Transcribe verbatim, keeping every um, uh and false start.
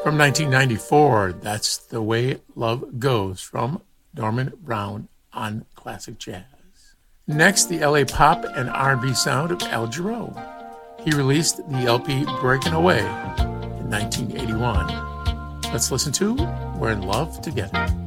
From nineteen ninety-four, that's The Way Love Goes from Norman Brown on Classic Jazz. Next, the L A pop and R and B sound of Al Jarreau. He released the L P Breaking Away in nineteen eighty-one. Let's listen to We're in Love Together.